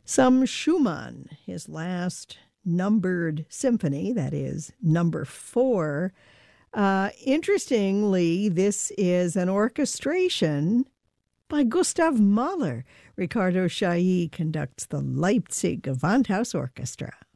Some Schumann, his last numbered symphony, that is number 4. Interestingly, this is an orchestration by Gustav Mahler. Ricardo Chailly conducts the Leipzig Gewandhaus Orchestra.